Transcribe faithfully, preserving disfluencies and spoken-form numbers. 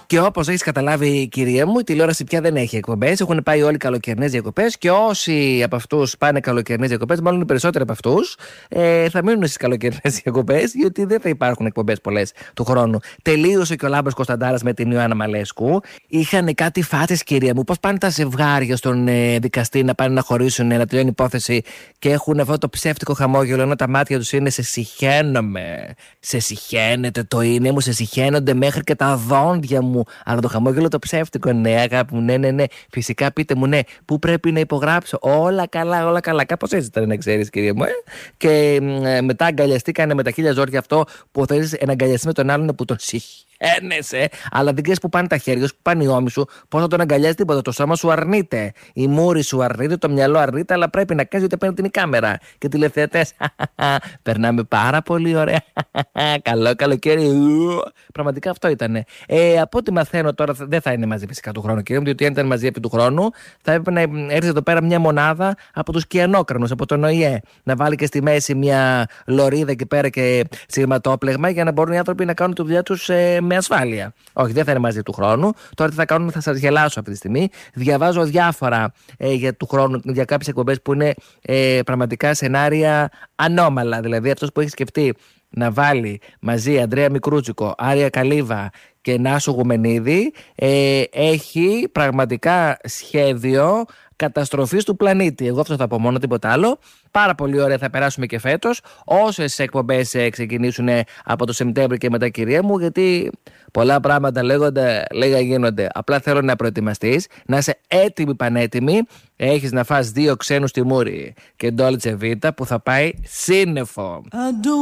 Και όπως έχεις καταλάβει, κυρία μου, η τηλεόραση πια δεν έχει εκπομπές. Έχουν πάει όλοι καλοκαιρινές διακοπές. Και όσοι από αυτούς πάνε καλοκαιρινές διακοπές, μάλλον οι περισσότεροι από αυτούς, ε, θα μείνουν στις καλοκαιρινές διακοπές, γιατί δεν θα υπάρχουν εκπομπές πολλές του χρόνου. Τελείωσε και ο Λάμπρος Κωνσταντάρας με την Ιωάννα Μαλέσκου. Είχαν κάτι φάτες, κυρία μου. Πώς πάνε τα ζευγάρια στον ε, δικαστή να πάνε να χωρίσουν, να τελειώνει υπόθεση και έχουν αυτό το ψεύτικο χαμόγελο, ενώ τα μάτια τους είναι σε συχαίνομαι. Σε συχαίνεται το είναι μου, σε συχαίνονται μέχρι και τα δόντια μου. Αλλά το χαμόγελο το ψεύτικο, ναι, αγάπη μου, ναι, ναι, ναι. Φυσικά πείτε μου, ναι, πού πρέπει να υπογράψω. Όλα καλά, όλα καλά. Κάπως έτσι ήταν, να ξέρεις, κυρία μου. Ε? Και ε, μετά αγκαλιαστήκανε με τα χίλια ζόρια αυτό που θέλεις να αγκαλιαστεί με τον άλλον που τον συχαίνεσαι. Αλλά δεν ξέρεις που πάνε τα χέρια σου, που πάνε οι ώμοι σου, πώς θα τον αγκαλιάσει τίποτα. Το σώμα σου αρνείται. Η μούρη σου αρνείται, το μυαλό αρνείται, αλλά πρέπει να κάνεις ότι παίρνει την κάμερα. Και τηλεθεατές. Περνάμε πάρα πολύ ωραία. Καλό καλοκαίρι. Πραγματικά αυτό ήταν. Ε, από ό,τι μαθαίνω τώρα, δεν θα είναι μαζί φυσικά του χρόνου, κύριε μου, διότι αν ήταν μαζί επί του χρόνου, θα έπρεπε να έρθει εδώ πέρα μια μονάδα από τους κιανόκρανους, από τον ΟΗΕ. Να βάλει και στη μέση μια λωρίδα εκεί πέρα και σειρματόπλεγμα για να μπορούν οι άνθρωποι να κάνουν τη δουλειά τους ε, με ασφάλεια. Όχι, δεν θα είναι μαζί του χρόνου. Τώρα τι θα κάνουν, θα σας γελάσω αυτή τη στιγμή. Διαβάζω διάφορα ε, για του χρόνου, για κάποιες εκπομπές που είναι ε, πραγματικά σενάρια ανώμαλα. Δηλαδή, αυτός που έχει σκεφτεί να βάλει μαζί Αντρέα Μικρούτσικο, Άρια Καλίβα και Νάσο Γουμενίδη, ε, έχει πραγματικά σχέδιο καταστροφής του πλανήτη. Εγώ αυτό θα πω, μόνο τίποτα άλλο. Πάρα πολύ ωραία θα περάσουμε και φέτος. Όσες εκπομπές ε, ξεκινήσουν από το Σεπτέμβριο και μετά, κυρία μου, γιατί πολλά πράγματα λέγονται, λέγα γίνονται. Απλά θέλω να προετοιμαστείς, να είσαι έτοιμη, πανέτοιμη. Έχεις να φας δύο ξένους στη μούρη και ντόλτσε βίτα που θα πάει σύννεφο.